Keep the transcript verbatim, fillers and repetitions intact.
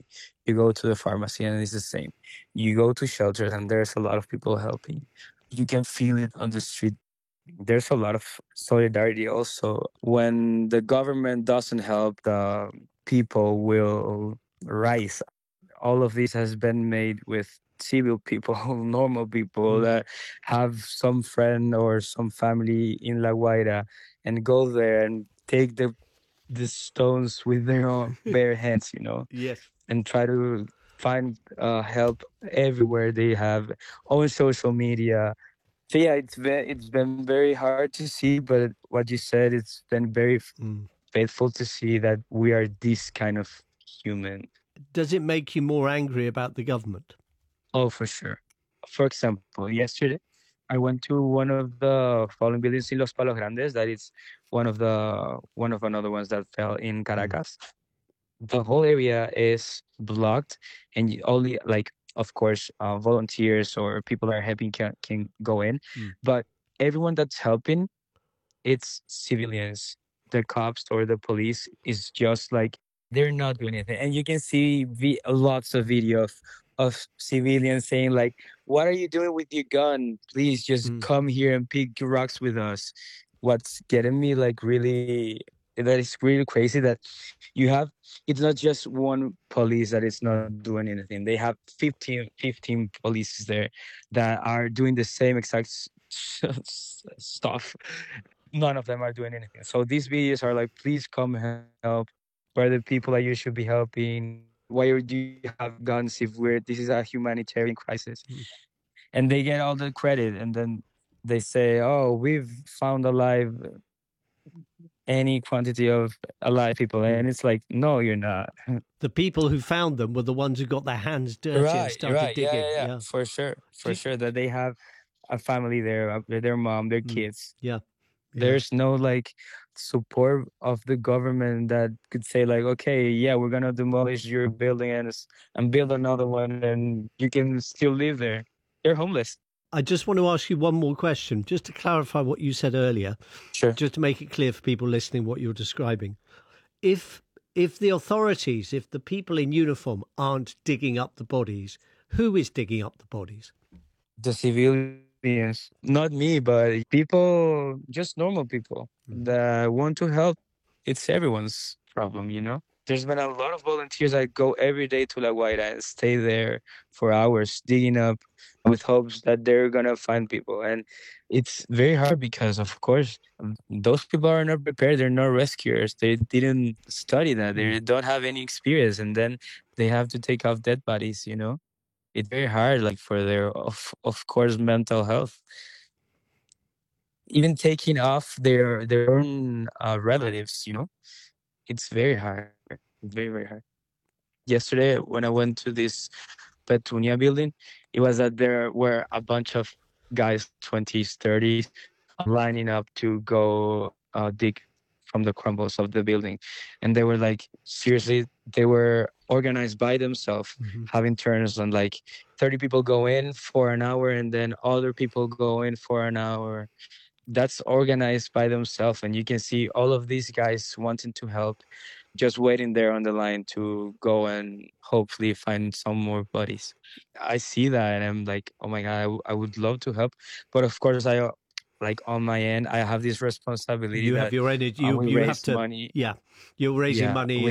pharmacy. You go to the pharmacy and it's the same. You go to shelters and there's a lot of people helping. You can feel it on the street. There's a lot of solidarity also. When the government doesn't help, the people will rise. All of this has been made with civil people, normal people Mm. that have some friend or some family in La Guaira and go there and take the the stones with their own bare hands, you know, Yes. and try to find uh, help everywhere they have on social media. So yeah, it's been it's been very hard to see, but what you said, it's been very f- Mm. faithful to see that we are this kind of human. Does it make you more angry about the government? Oh, for sure. For example, yesterday I went to one of the fallen buildings in Los Palos Grandes. That is one of the one of another ones that fell in Mm. Caracas. The whole area is blocked, and you only like, of course, uh, volunteers or people that are helping can can go in, Mm. but everyone that's helping, it's civilians. The cops or the police is just like they're not doing anything, and you can see vi- lots of video of, of civilians saying like, "What are you doing with your gun? Please just Mm. come here and pick rocks with us." What's getting me like really, that is really crazy, that you have, it's not just one police that is not doing anything. They have fifteen, fifteen police there that are doing the same exact s- s- stuff. None of them are doing anything. So these videos are like, please come help. We're the people that you should be helping. Why do you have guns if we're, this is a humanitarian crisis? Mm. And they get all the credit, and then they say, oh, we've found alive any quantity of alive people. And Mm. it's like, no, you're not. The people who found them were the ones who got their hands dirty and Right, started right. Yeah, digging. yeah, yeah. Yeah. For sure. Do For you, sure that they have a family there, uh, their mom, their mm. kids. Yeah. Yeah. There's no like support of the government that could say like, okay, yeah, we're gonna demolish your building and s- and build another one, and you can still live there. They're homeless. I just want to ask you one more question, just to clarify what you said earlier, Sure. just to make it clear for people listening what you're describing. If if the authorities, if the people in uniform aren't digging up the bodies, who is digging up the bodies? The civilians, not me, but people, just normal people Mm. that want to help. It's everyone's problem, you know? There's been a lot of volunteers that go every day to La Guaira and stay there for hours digging up with hopes that they're gonna find people. And it's very hard because, of course, um, those people are not prepared. They're not rescuers. They didn't study that. Mm. They don't have any experience, and then they have to take off dead bodies, you know? It's very hard, like for their, of of course, mental health. Even taking off their their own uh, relatives, you know, it's very hard. Very very hard. Yesterday, when I went to this Petunia building, it was that there were a bunch of guys, twenties, thirties, lining up to go uh, dig from the crumbles of the building. And they were like, seriously, they were organized by themselves, Hmm. having turns on like thirty people go in for an hour and then other people go in for an hour. That's organized by themselves. And you can see all of these guys wanting to help, just waiting there on the line to go and hopefully find some more bodies. I see that and I'm like, oh my God, I, w- I would love to help. But of course, I, uh, like on my end, I have this responsibility You have that your energy. uh, You we you have raise to. money. Yeah, you're raising Yeah, money. we